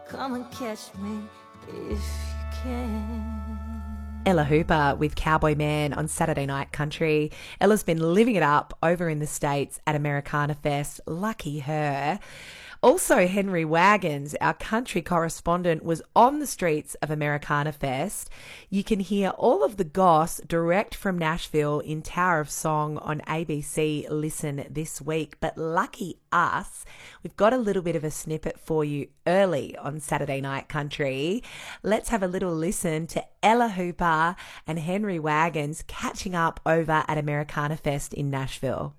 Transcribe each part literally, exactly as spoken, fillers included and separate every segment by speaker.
Speaker 1: Come and catch me if you can.
Speaker 2: Ella Hooper with Cowboy Man on Saturday Night Country. Ella's been living it up over in the States at Americana Fest. Lucky her. Also, Henry Wagons, our country correspondent, was on the streets of Americana Fest. You can hear all of the goss direct from Nashville in Tower of Song on A B C Listen this week. But lucky us, we've got a little bit of a snippet for you early on Saturday Night Country. Let's have a little listen to Ella Hooper and Henry Wagons catching up over at Americana Fest in Nashville.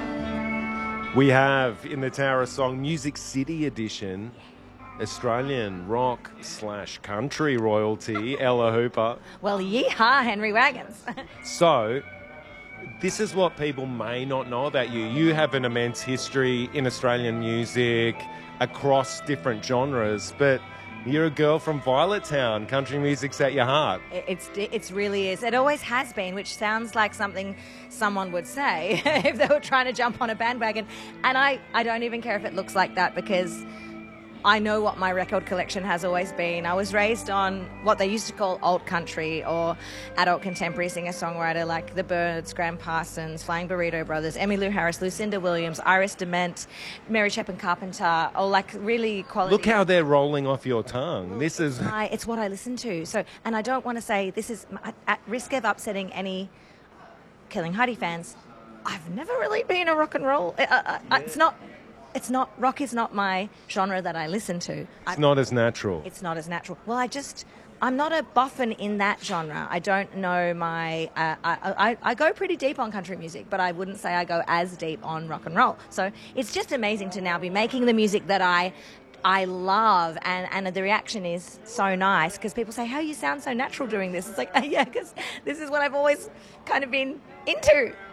Speaker 3: We have in the Tower of Song Music City edition Australian rock slash country royalty, Ella Hooper.
Speaker 4: Well, yeehaw, Henry Wagons.
Speaker 3: So, this is what people may not know about you. You have an immense history in Australian music across different genres, but you're a girl from Violet Town. Country music's at your heart.
Speaker 4: It's it's really is. It always has been, which sounds like something someone would say if they were trying to jump on a bandwagon. And I, I don't even care if it looks like that, because I know what my record collection has always been. I was raised on what they used to call alt country or adult contemporary singer-songwriter like The Byrds, Graham Parsons, Flying Burrito Brothers, Emmylou Harris, Lucinda Williams, Iris DeMent, Mary Chapin Carpenter, or like really quality.
Speaker 3: Look how they're rolling off your tongue. This is...
Speaker 4: I, it's what I listen to. So, and I don't want to say this is, at risk of upsetting any Killing Heidi fans, I've never really been a rock and roll. Uh, uh, yeah. It's not... It's not, rock is not my genre that I listen to.
Speaker 3: It's
Speaker 4: I,
Speaker 3: not as natural.
Speaker 4: It's not as natural. Well, I just, I'm not a boffin in that genre. I don't know my, uh, I, I, I go pretty deep on country music, but I wouldn't say I go as deep on rock and roll. So it's just amazing to now be making the music that I, I love, and, and the reaction is so nice, because people say, how you sound so natural doing this. It's like, yeah, because this is what I've always kind of been into.